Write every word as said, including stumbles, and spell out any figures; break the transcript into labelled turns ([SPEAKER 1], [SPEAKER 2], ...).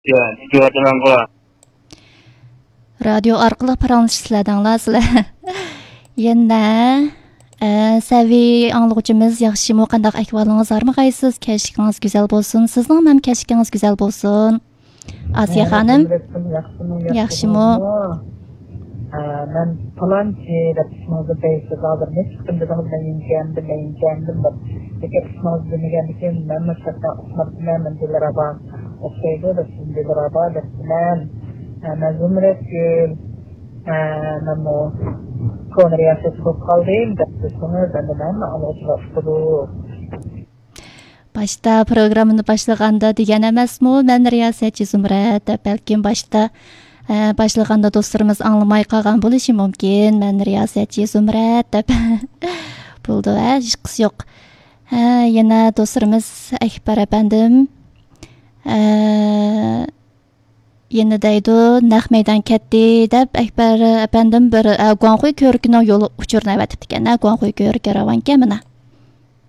[SPEAKER 1] Ya, diyordular.
[SPEAKER 2] Radio orqali paranglashsizlar sizlar. Yana Səvi anlıqçımız yaxşımı qandaq əhvalınız varmı qaysiz? Kəşkiniz gözəl bolsun. Sizin mənim kəşkiniz gözəl bolsun. Asiya xanım. Yaxşımı?
[SPEAKER 3] Ben falan şeyde sınavda beyse kaldırmış. Çıktım dedim ben ineceğimdim, ben ineceğimdim. Peki sınavda demegendikim ben mesela sınavda ben diler aba. O şeyde de şimdi diler aba da ben ben zümret gül ben o konu riyaseti çok kaldıyım da sonra ben de ben anlaşılaştırdım.
[SPEAKER 2] Başta programını başlaganda degan emasmi? Men riyosatchi Zumrat deb balkim başta başlaganda do'stlarimiz anglamay qolgan bo'lishi mumkin. Men riyosatchi Zumrat deb bo'ldi, hech qis yo'q. Yana do'stlarimiz Akbar apandim yana deydi naq maydon ketdi deb Akbar apandim bir Guangxuy ko'rkining yo'li uchirini aytibdi ekan. Guangxuy ko'rki ravon kamina.